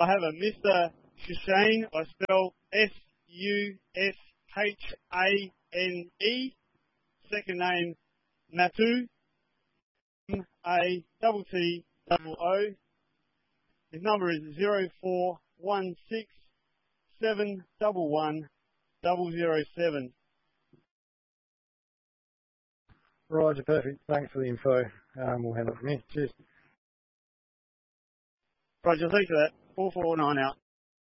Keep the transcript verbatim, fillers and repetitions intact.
I have a Mister Sushane. I spell S U S H A N E. Second name Matu. M A T T O O. His number is zero four one six seven one one zero zero seven. Roger, perfect. Thanks for the info. Um, we'll handle it from here. Cheers. Roger, thanks for that. four four nine out.